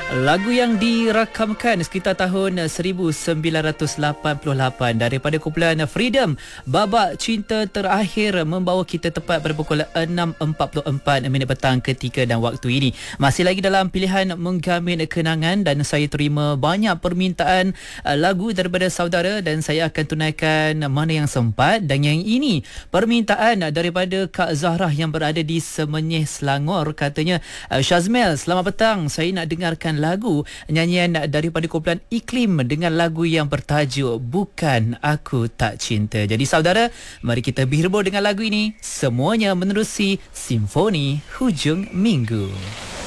Lagu yang dirakamkan sekitar tahun 1988 daripada kumpulan Freedom, Babak Cinta Terakhir, membawa kita tepat pada pukul 6.44 minit petang ketika dan waktu ini. Masih lagi dalam pilihan menggamin kenangan dan saya terima banyak permintaan lagu daripada saudara dan saya akan tunaikan mana yang sempat. Dan yang ini permintaan daripada Kak Zahra yang berada di Semenyih, Selangor. Katanya, Syazmel, selamat petang, saya nak dengarkan lagu nyanyian daripada kumpulan Iklim dengan lagu yang bertajuk Bukan Aku Tak Cinta. Jadi saudara, mari kita berhibur dengan lagu ini, semuanya menerusi Simfoni Hujung Minggu.